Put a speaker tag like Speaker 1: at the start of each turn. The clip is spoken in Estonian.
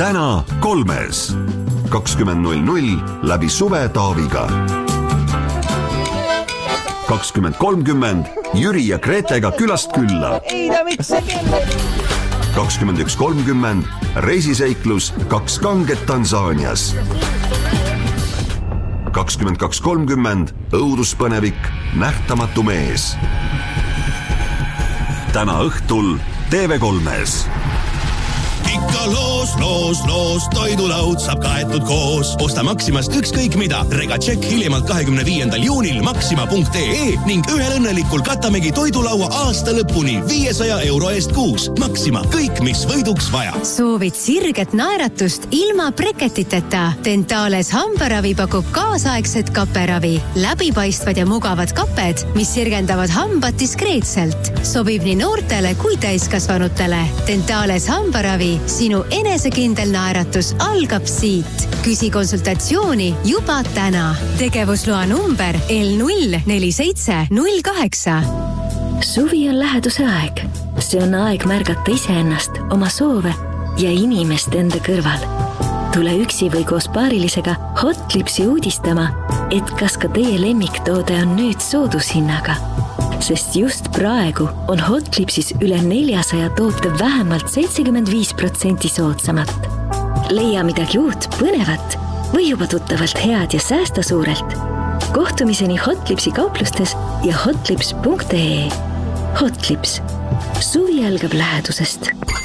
Speaker 1: täna 3. 20.00 läbi Suve Taaviga. 20.30 Jüri ja Gretega külast külla. 21.30 reisiseiklus 2 kanget Tansaanias. 22.30 õuduspõnevik Nähtamatu mees. Täna õhtul TV3-s.
Speaker 2: Ikka loos, toidulaud saab kaetud koos. Osta Maximast ükskõik mida. Regatšekk hiljemalt 25. juunil maxima.ee ning ühel õnnelikul katamegi toidulaua aasta lõpuni 500 € eest kuus. Maxima, kõik mis võiduks vaja.
Speaker 3: Soovid sirget naeratust ilma breketiteta? Dentales hambaravi pakub kaasaegset kaperavi. Läbipaistvad ja mugavad kaped, mis sirgendavad hambad diskreetselt. Sobib nii noortele kui täiskasvanutele. Dentales hambaravi, sinu enesekindel naeratus algab siit. Küsi konsultatsiooni juba täna. Tegevusloa number L04708.
Speaker 4: Suvi on läheduse aeg. See on aeg märgata iseennast, oma soove ja inimest enda kõrval. Tule üksi või koos paarilisega Hotlipsi uudistama, et kas ka teie lemmiktoode on nüüd soodushinnaga. Sest just praegu on Hotlipsis üle 400 toote vähemalt 75% soodsamat. Leia midagi uut, põnevat või juba tuttavalt head ja säästa suurelt. Kohtumiseni Hotlipsi kauplustes ja hotlips.ee. Hotlips. Suvi algab lähedusest.